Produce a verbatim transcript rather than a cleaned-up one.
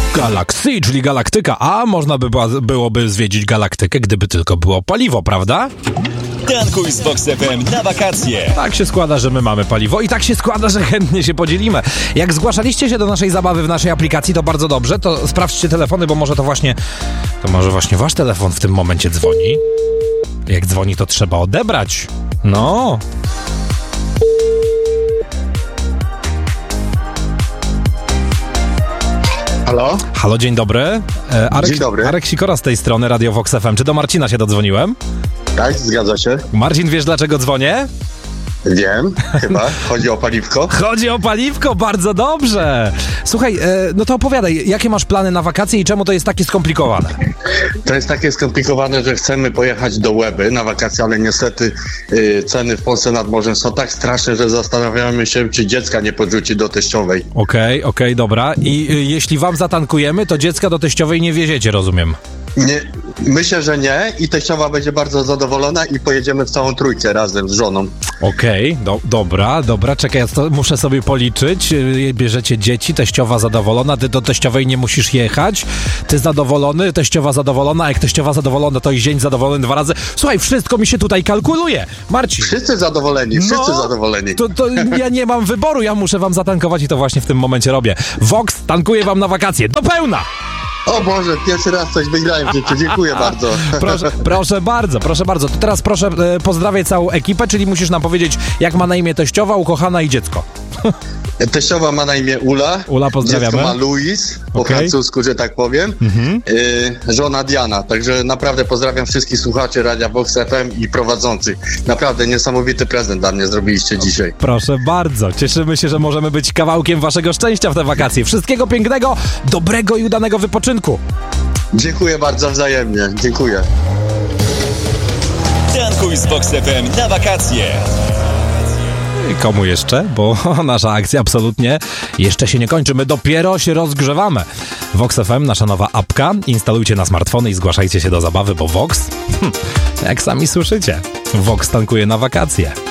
Galaxy, czyli galaktyka, a można by była, byłoby zwiedzić galaktykę, gdyby tylko było paliwo, prawda? Tankuj z Vox F M na wakacje. Tak się składa, że my mamy paliwo i tak się składa, że chętnie się podzielimy. Jak zgłaszaliście się do naszej zabawy w naszej aplikacji, to bardzo dobrze, to sprawdźcie telefony, bo może to właśnie, to może właśnie wasz telefon w tym momencie dzwoni. Jak dzwoni, to trzeba odebrać. No... Halo? Halo, dzień dobry. E, Arek, Dzień dobry. Arek Sikora z tej strony, Radio Vox F M. Czy do Marcina się dodzwoniłem? Tak, zgadza się. Marcin, wiesz dlaczego dzwonię? Wiem, chyba. Chodzi o paliwko. Chodzi o paliwko, bardzo dobrze. Słuchaj, e, no to opowiadaj, jakie masz plany na wakacje i czemu to jest takie skomplikowane? To jest takie skomplikowane, że chcemy pojechać do Łeby na wakacje, ale niestety y, ceny w Polsce nad morzem są tak straszne, że zastanawiamy się, czy dziecka nie podrzuci do teściowej. Okej, okay, okej, okay, dobra. I y, jeśli wam zatankujemy, to dziecka do teściowej nie wieziecie, rozumiem? Nie, myślę, że nie i teściowa będzie bardzo zadowolona i pojedziemy w całą trójkę razem z żoną. Okej, okay, do, dobra, dobra, czekaj, ja to muszę sobie policzyć. Bierzecie dzieci, teściowa zadowolona, ty do teściowej nie musisz jechać, ty zadowolony, teściowa zadowolona, a jak teściowa zadowolona, to i zięć zadowolony dwa razy. Słuchaj, wszystko mi się tutaj kalkuluje. Marcin. Wszyscy zadowoleni, wszyscy no, zadowoleni. To, to ja nie mam wyboru, ja muszę wam zatankować i to właśnie w tym momencie robię. Vox tankuje wam na wakacje, do pełna! O Boże, pierwszy raz coś wygrałem w życiu, dziękuję bardzo. Proszę, proszę bardzo, proszę bardzo. To teraz proszę e, pozdrawiać całą ekipę, czyli musisz nam powiedzieć, jak ma na imię teściowa, ukochana i dziecko. Teściowa ma na imię Ula. Ula, pozdrawiamy. Dziecko ma Luis, po okay. francusku, że tak powiem. Mhm. Y, żona Diana. Także naprawdę pozdrawiam wszystkich słuchaczy Radia Vox F M i prowadzących. Naprawdę niesamowity prezent dla mnie zrobiliście dzisiaj. Proszę bardzo. Cieszymy się, że możemy być kawałkiem waszego szczęścia w te wakacje. Wszystkiego pięknego, dobrego i udanego wypoczynku. Dziękuję bardzo wzajemnie. Dziękuję. Tankuj z Vox F M na wakacje. Komu jeszcze? Bo nasza akcja absolutnie jeszcze się nie kończy. My dopiero się rozgrzewamy. Vox F M, nasza nowa apka. Instalujcie na smartfony i zgłaszajcie się do zabawy, bo Vox, hm, jak sami słyszycie, Vox tankuje na wakacje.